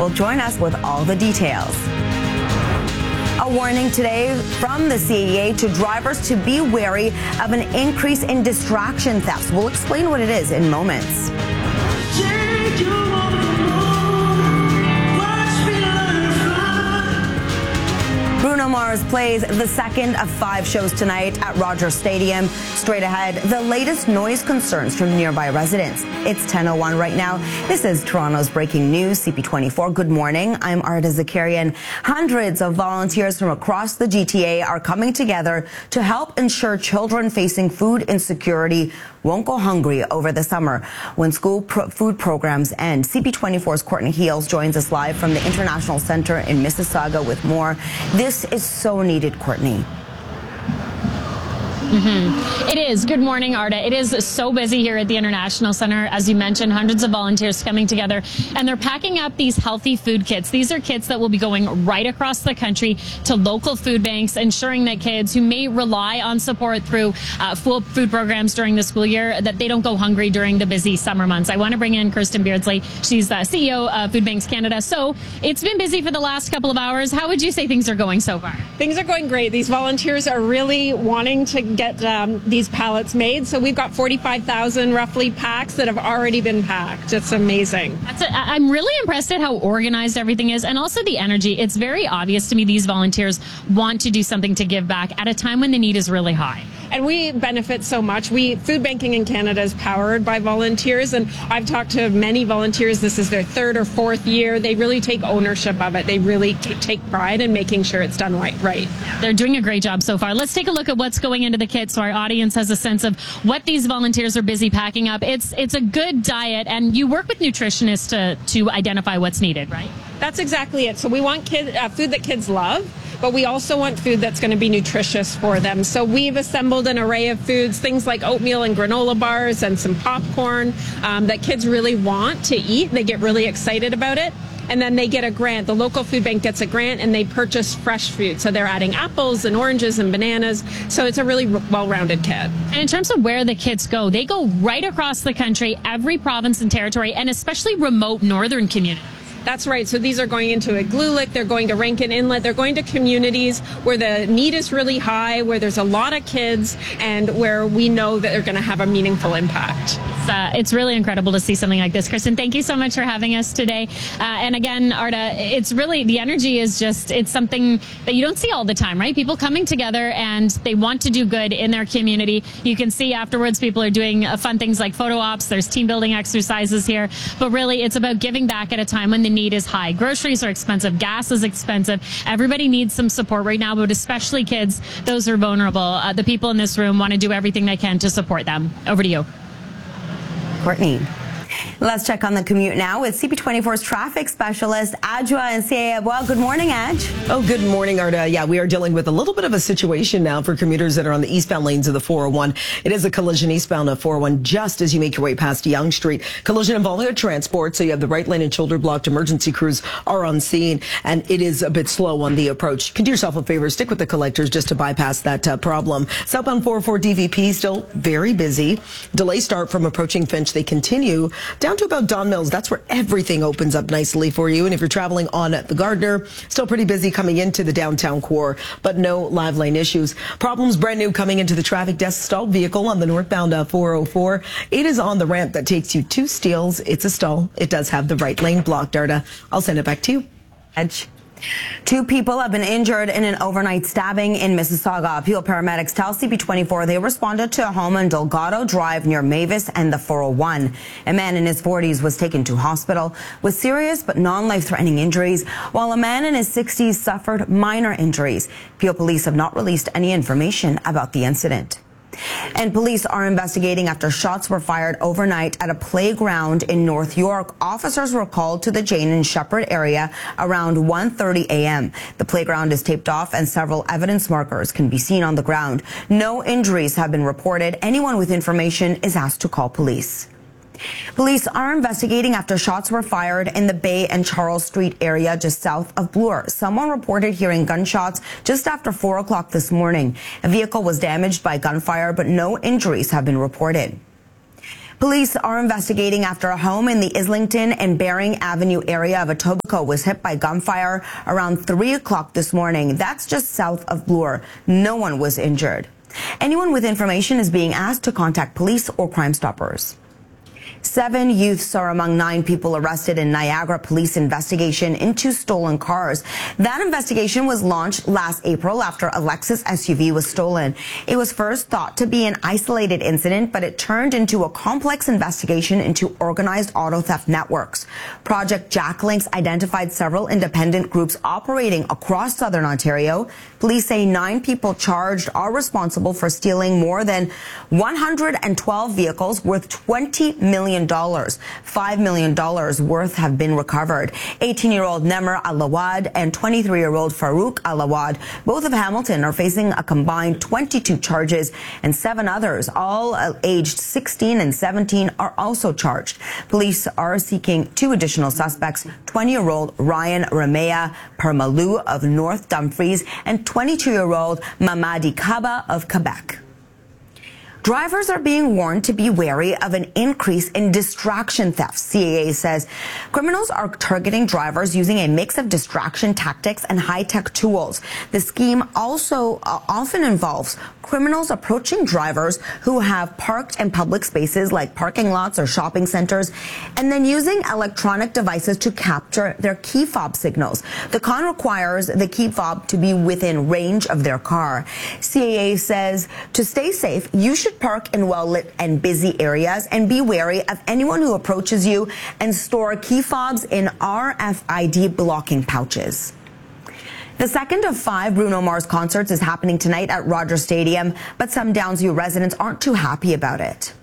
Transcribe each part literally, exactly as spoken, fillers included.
will join us with all the details. A warning today from the C A D A to drivers to be wary of an increase in distraction thefts. We'll explain what it is in moments. Bruno Mars plays the second of five shows tonight at Rogers Stadium. Straight ahead, the latest noise concerns from nearby residents. It's ten oh one right now. This is Toronto's breaking news, C P twenty-four. Good morning. I'm Arda Zakarian. Hundreds of volunteers from across the G T A are coming together to help ensure children facing food insecurity won't go hungry over the summer when school pro food programs end. C P twenty-four's Courtney Heels joins us live from the International Center in Mississauga with more. This is so needed, Courtney. Mm-hmm. It is. Good morning, Arda. It is so busy here at the International Center. As you mentioned, hundreds of volunteers coming together, and they're packing up these healthy food kits. These are kits that will be going right across the country to local food banks, ensuring that kids who may rely on support through uh, full food programs during the school year, that they don't go hungry during the busy summer months. I want to bring in Kirsten Beardsley. She's the C E O of Food Banks Canada. So it's been busy for the last couple of hours. How would you say things are going so far? Things are going great. These volunteers are really wanting to get get um, these pallets made. So we've got forty-five thousand roughly packs that have already been packed. It's amazing. That's a, I'm really impressed at how organized everything is, and also the energy. It's very obvious to me these volunteers want to do something to give back at a time when the need is really high. And we benefit so much. We food banking in Canada is powered by volunteers, and I've talked to many volunteers. This is their third or fourth year. They really take ownership of it. They really t- take pride in making sure it's done right. Right. They're doing a great job so far. Let's take a look at what's going into the kit so our audience has a sense of what these volunteers are busy packing up. It's it's a good diet, and you work with nutritionists to to identify what's needed, right? That's exactly it. So we want kid, uh, food that kids love, but we also want food that's going to be nutritious for them. So we've assembled an array of foods, things like oatmeal and granola bars and some popcorn um, that kids really want to eat. They get really excited about it. And then they get a grant. The local food bank gets a grant, and they purchase fresh food. So they're adding apples and oranges and bananas. So it's a really well-rounded kit. And in terms of where the kits go, they go right across the country, every province and territory, and especially remote northern communities. That's right. So these are going into Igloolik, they're going to Rankin Inlet, they're going to communities where the need is really high, where there's a lot of kids, and where we know that they're going to have a meaningful impact. It's, uh, it's really incredible to see something like this. Kristen, thank you so much for having us today. Uh, and again, Arda, it's really, the energy is just, it's something that you don't see all the time, right? People coming together and they want to do good in their community. You can see afterwards people are doing uh, fun things like photo ops, there's team building exercises here, but really it's about giving back at a time when the need is high. Groceries are expensive. Gas is expensive. Everybody needs some support right now, but especially kids, those who are vulnerable. Uh, the people in this room want to do everything they can to support them. Over to you. Courtney. Let's check on the commute now with C P twenty-four's traffic specialist, Adjoa and C A. Well, good morning, Adj. Oh, good morning, Arda. Yeah, we are dealing with a little bit of a situation now for commuters that are on the eastbound lanes of the four oh one. It is a collision eastbound of four oh one just as you make your way past Yonge Street. Collision involving a transport, so you have the right lane and shoulder blocked. Emergency crews are on scene, and it is a bit slow on the approach. You can do yourself a favor, stick with the collectors just to bypass that uh, problem. Southbound four oh four D V P still very busy. Delay start from approaching Finch. They continue down to about Don Mills. That's where everything opens up nicely for you. And if you're traveling on the Gardner, still pretty busy coming into the downtown core, but no live lane issues. Problems brand new coming into the traffic desk. Stalled vehicle on the northbound uh, four oh four. It is on the ramp that takes you to Steeles. It's a stall. It does have the right lane blocked, Arda. I'll send it back to you. Edge. Two people have been injured in an overnight stabbing in Mississauga. Peel paramedics tell C P twenty-four they responded to a home on Delgado Drive near Mavis and the four oh one. A man in his forties was taken to hospital with serious but non-life-threatening injuries, while a man in his sixties suffered minor injuries. Peel police have not released any information about the incident. And police are investigating after shots were fired overnight at a playground in North York. Officers were called to the Jane and Shepherd area around one thirty a m The playground is taped off and several evidence markers can be seen on the ground. No injuries have been reported. Anyone with information is asked to call police. Police are investigating after shots were fired in the Bay and Charles Street area just south of Bloor. Someone reported hearing gunshots just after four o'clock this morning. A vehicle was damaged by gunfire, but no injuries have been reported. Police are investigating after a home in the Islington and Bering Avenue area of Etobicoke was hit by gunfire around three o'clock this morning. That's just south of Bloor. No one was injured. Anyone with information is being asked to contact police or Crime Stoppers. Seven youths are among nine people arrested in Niagara police investigation into stolen cars. That investigation was launched last April after a Lexus S U V was stolen. It was first thought to be an isolated incident, but it turned into a complex investigation into organized auto theft networks. Project Jacklinks identified several independent groups operating across southern Ontario. Police say nine people charged are responsible for stealing more than one hundred twelve vehicles worth twenty million dollars. five million dollars worth have been recovered. eighteen-year-old Nemer Alawad and twenty-three-year-old Farouk Alawad, both of Hamilton, are facing a combined twenty-two charges, and seven others, all aged sixteen and seventeen, are also charged. Police are seeking two additional suspects, twenty-year-old Ryan Ramea Permalou of North Dumfries and twenty-two-year-old Mamadi Kaba of Quebec. Drivers are being warned to be wary of an increase in distraction theft. C A A says criminals are targeting drivers using a mix of distraction tactics and high-tech tools. The scheme also uh, often involves criminals approaching drivers who have parked in public spaces like parking lots or shopping centers, and then using electronic devices to capture their key fob signals. The con requires the key fob to be within range of their car. C A A says to stay safe, you should park in well-lit and busy areas and be wary of anyone who approaches you, and store key fobs in R F I D blocking pouches. The second of five Bruno Mars concerts is happening tonight at Rogers Stadium, but some Downsview residents aren't too happy about it.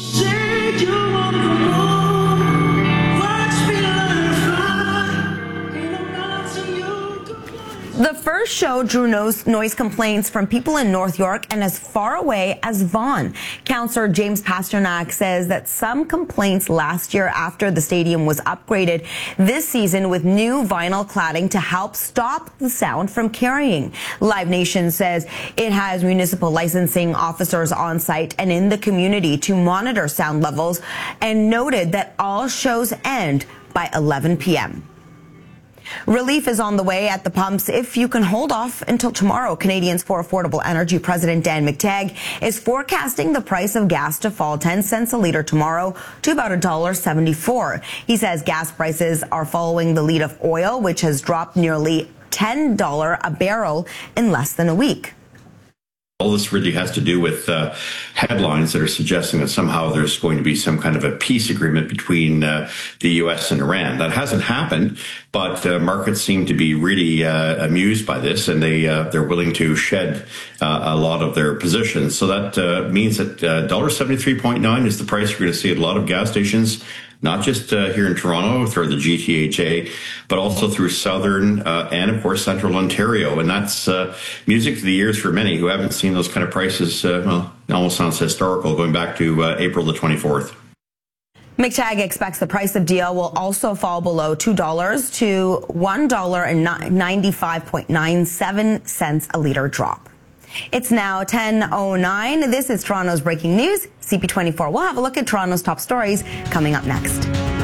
The first show drew noise, noise complaints from people in North York and as far away as Vaughan. Councillor James Pasternak says that some complaints last year after the stadium was upgraded this season with new vinyl cladding to help stop the sound from carrying. Live Nation says it has municipal licensing officers on site and in the community to monitor sound levels, and noted that all shows end by eleven p m Relief is on the way at the pumps if you can hold off until tomorrow. Canadians for Affordable Energy President Dan McTagg is forecasting the price of gas to fall ten cents a litre tomorrow to about one dollar seventy-four. He says gas prices are following the lead of oil, which has dropped nearly ten dollars a barrel in less than a week. All this really has to do with uh, headlines that are suggesting that somehow there's going to be some kind of a peace agreement between uh, the U S and Iran. That hasn't happened, but uh, markets seem to be really uh, amused by this, and they uh, they're willing to shed uh, a lot of their positions. So that uh, means that uh, one dollar seventy-three point nine is the price you're going to see at a lot of gas stations, not just uh, here in Toronto through the G T H A, but also through southern uh, and, of course, central Ontario. And that's uh, music to the ears for many who haven't seen those kind of prices. Uh, well, it almost sounds historical, going back to uh, April the twenty-fourth. McTagg expects the price of diesel will also fall below two dollars to one dollar ninety-five ninety-seven a litre drop. It's now ten oh nine. This is Toronto's breaking news, C P twenty-four. We'll have a look at Toronto's top stories coming up next.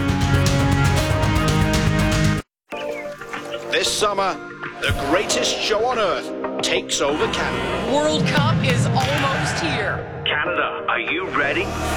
This summer, the greatest show on earth takes over Canada. World Cup is almost here. Canada, are you ready?